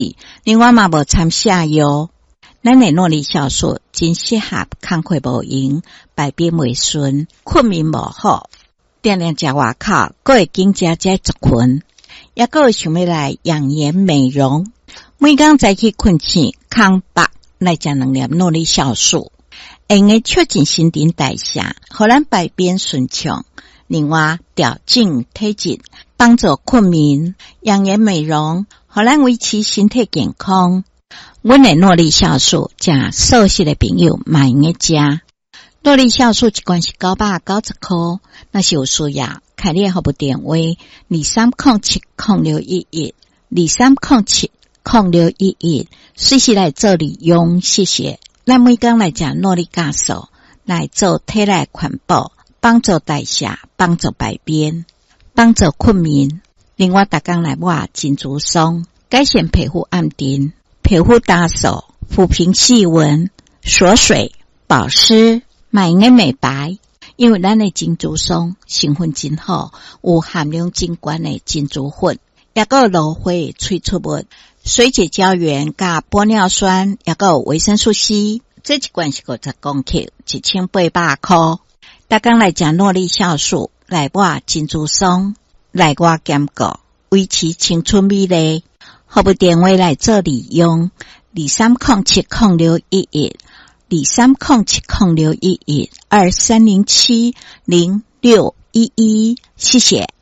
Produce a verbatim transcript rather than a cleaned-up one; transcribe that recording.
另外嘛无掺下药。咱的诺力酵素真适合工课无用、排便袂顺、困眠无好、定定食外口，还会经食这族群，也还会想要来养颜美容。每天早起困醒，空腹来食两粒诺力酵素，会用促进新陈代谢，互咱排便顺畅。另外，调整体质，帮助困眠、养颜美容，互咱维持身体健康。阮的诺力酵素，食素食的朋友嘛用个食。诺力酵素一罐是九百九十块，若是有需要，开你的服务电话二三零七零六一一二三零七零六一一，随时来做利用，谢谢。咱每天来食诺力酵素，来做体内环保，帮助代谢，帮助排便，帮助困眠。另外，逐天来抹金竹松，改善皮肤暗沉。皮肤打手、抚平细纹、锁水、保湿、买个美白，因为咱的金竹松成分真好，有含量真高的金竹粉，也有芦花萃取物、水解胶原、加玻尿酸，也有维生素 C。这一罐是五十公克，一千八百块。大家来食诺力酵素，来抹金竹松，来我兼顾，维持青春美丽。服务电话来做利用二三零七零六一一二三零七零六一一二三零七零六一一，谢谢。